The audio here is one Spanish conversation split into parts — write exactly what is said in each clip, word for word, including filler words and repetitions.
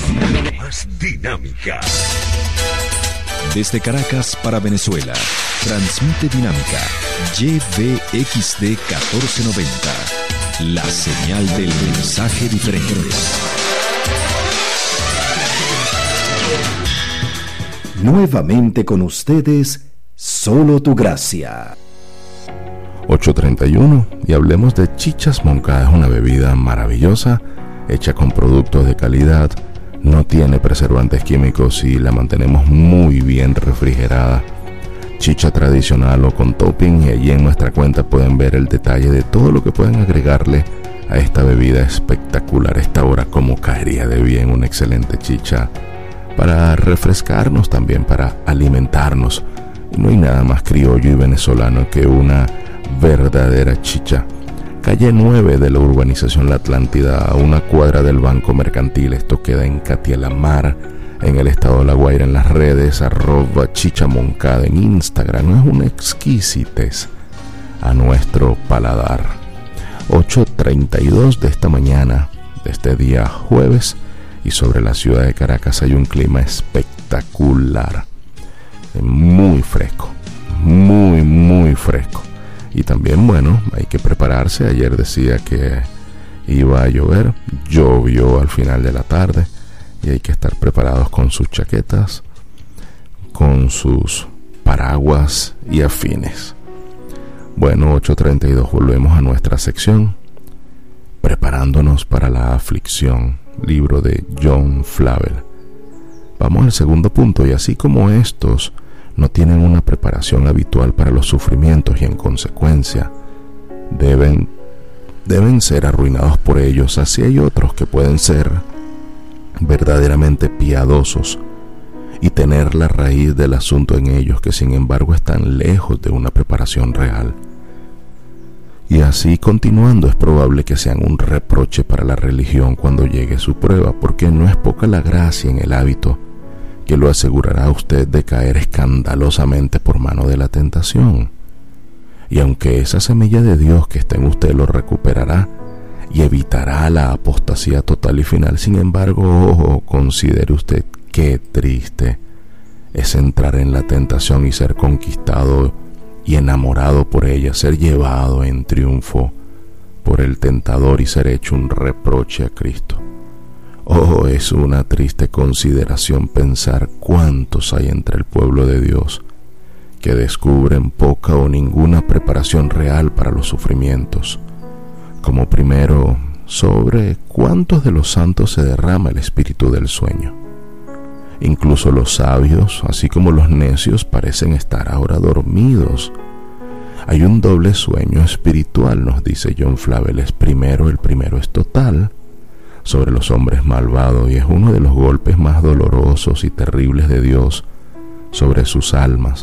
Más dinámica. Desde Caracas para Venezuela, transmite Dinámica Y V X D catorce noventa, la señal del mensaje diferente. Nuevamente con ustedes, Solo Tu Gracia. ocho treinta y uno, y hablemos de Chichas Moncada. Es una bebida maravillosa, hecha con productos de calidad, no tiene preservantes químicos y la mantenemos muy bien refrigerada. Chicha tradicional o con topping, y allí en nuestra cuenta pueden ver el detalle de todo lo que pueden agregarle a esta bebida espectacular. Esta hora como caería de bien una excelente chicha para refrescarnos, también para alimentarnos. Y no hay nada más criollo y venezolano que una verdadera chicha. Calle nueve de la urbanización La Atlántida, a una cuadra del Banco Mercantil. Esto queda en Catialamar, en el estado de La Guaira. En las redes, arroba Chicha Moncada en Instagram. Es una exquisitez a nuestro paladar. ocho treinta y dos de esta mañana, de este día jueves, y sobre la ciudad de Caracas hay un clima espectacular, muy fresco, muy muy fresco. Y también, bueno, hay que prepararse. Ayer decía que iba a llover, llovió al final de la tarde, y hay que estar preparados con sus chaquetas, con sus paraguas y afines. Bueno, ocho treinta y dos, volvemos a nuestra sección, preparándonos para la aflicción, libro de John Flavel. Vamos al segundo punto. Y así como estos no tienen una preparación habitual para los sufrimientos y en consecuencia deben, deben ser arruinados por ellos, así hay otros que pueden ser verdaderamente piadosos y tener la raíz del asunto en ellos, que sin embargo están lejos de una preparación real. Y así continuando, es probable que sean un reproche para la religión cuando llegue su prueba, porque no es poca la gracia en el hábito que lo asegurará a usted de caer escandalosamente por mano de la tentación. Y aunque esa semilla de Dios que está en usted lo recuperará y evitará la apostasía total y final, sin embargo, ojo, considere usted qué triste es entrar en la tentación y ser conquistado y enamorado por ella, ser llevado en triunfo por el tentador y ser hecho un reproche a Cristo. Oh, es una triste consideración pensar cuántos hay entre el pueblo de Dios que descubren poca o ninguna preparación real para los sufrimientos. Como primero, sobre cuántos de los santos se derrama el espíritu del sueño. Incluso los sabios, así como los necios, parecen estar ahora dormidos. Hay un doble sueño espiritual, nos dice John Flavel. Es primero, el primero es total, sobre los hombres malvados, y es uno de los golpes más dolorosos y terribles de Dios sobre sus almas.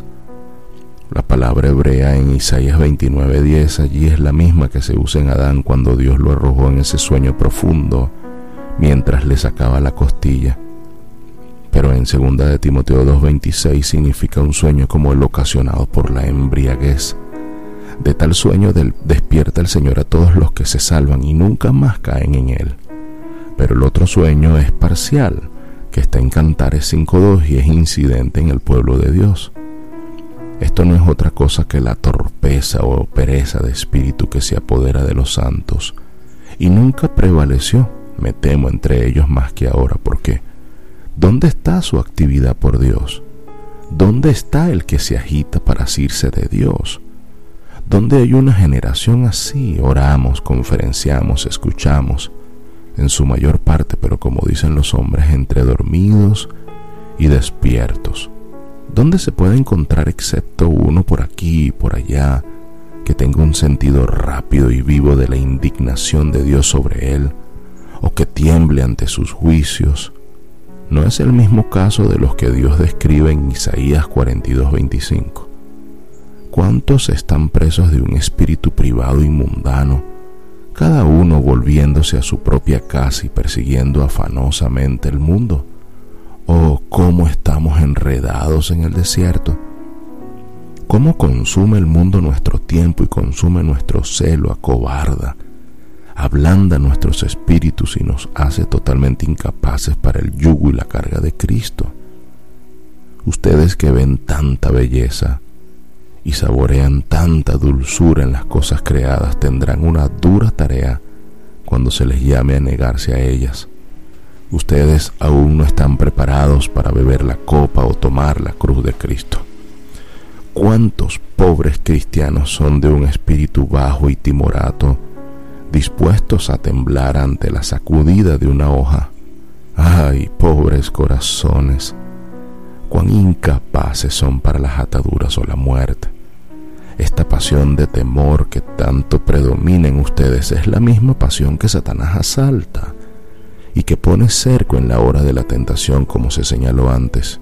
La palabra hebrea en Isaías veintinueve diez allí es la misma que se usa en Adán cuando Dios lo arrojó en ese sueño profundo mientras le sacaba la costilla. Pero en segunda de Timoteo dos veintiséis significa un sueño como el ocasionado por la embriaguez. De tal sueño del, despierta el Señor a todos los que se salvan y nunca más caen en él. Pero el otro sueño es parcial, que está en Cantares cinco dos y es incidente en el pueblo de Dios. Esto no es otra cosa que la torpeza o pereza de espíritu que se apodera de los santos, y nunca prevaleció, me temo, entre ellos más que ahora. Porque ¿dónde está su actividad por Dios? ¿Dónde está el que se agita para asirse de Dios? ¿Dónde hay una generación así? Oramos, conferenciamos, escuchamos, en su mayor parte, pero como dicen los hombres, entre dormidos y despiertos. ¿Dónde se puede encontrar excepto uno por aquí y por allá que tenga un sentido rápido y vivo de la indignación de Dios sobre él, o que tiemble ante sus juicios? ¿No es el mismo caso de los que Dios describe en Isaías cuarenta y dos veinticinco? ¿Cuántos están presos de un espíritu privado y mundano, cada uno volviéndose a su propia casa y persiguiendo afanosamente el mundo? Oh, cómo estamos enredados en el desierto. Cómo consume el mundo nuestro tiempo y consume nuestro celo, acobarda, ablanda nuestros espíritus y nos hace totalmente incapaces para el yugo y la carga de Cristo. Ustedes que ven tanta belleza y saborean tanta dulzura en las cosas creadas tendrán una dura tarea cuando se les llame a negarse a ellas. Ustedes aún no están preparados para beber la copa o tomar la cruz de Cristo. ¿Cuántos pobres cristianos son de un espíritu bajo y timorato, dispuestos a temblar ante la sacudida de una hoja? ¡Ay, pobres corazones! Cuán incapaces son para las ataduras o la muerte. Esta pasión de temor que tanto predomina en ustedes es la misma pasión que Satanás asalta y que pone cerco en la hora de la tentación, como se señaló antes,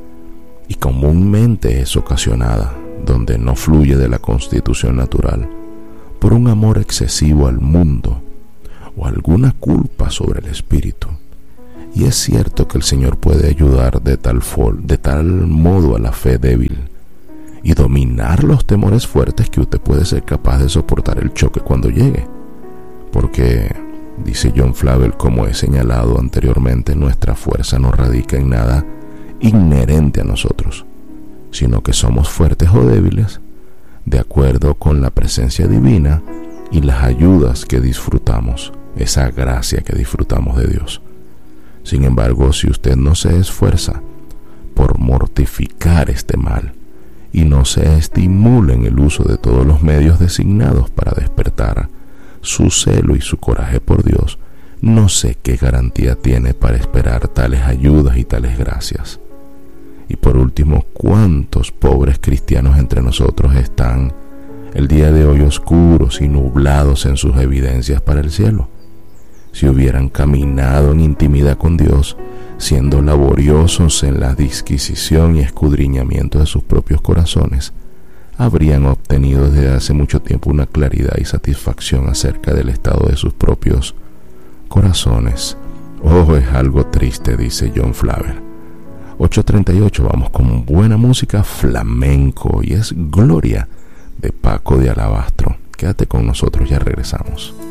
y comúnmente es ocasionada, donde no fluye de la constitución natural, por un amor excesivo al mundo o alguna culpa sobre el espíritu. Y es cierto que el Señor puede ayudar de tal, for, de tal modo a la fe débil y dominar los temores fuertes que usted puede ser capaz de soportar el choque cuando llegue. Porque, dice John Flavel, como he señalado anteriormente, nuestra fuerza no radica en nada inherente a nosotros, sino que somos fuertes o débiles de acuerdo con la presencia divina y las ayudas que disfrutamos, esa gracia que disfrutamos de Dios. Sin embargo, si usted no se esfuerza por mortificar este mal y no se estimula en el uso de todos los medios designados para despertar su celo y su coraje por Dios, no sé qué garantía tiene para esperar tales ayudas y tales gracias. Y por último, ¿cuántos pobres cristianos entre nosotros están el día de hoy oscuros y nublados en sus evidencias para el cielo? Si hubieran caminado en intimidad con Dios, siendo laboriosos en la disquisición y escudriñamiento de sus propios corazones, habrían obtenido desde hace mucho tiempo una claridad y satisfacción acerca del estado de sus propios corazones. Oh, es algo triste, dice John Flavel. ocho treinta y ocho, vamos con buena música, flamenco, y es Gloria de Paco de Alabastro. Quédate con nosotros, ya regresamos.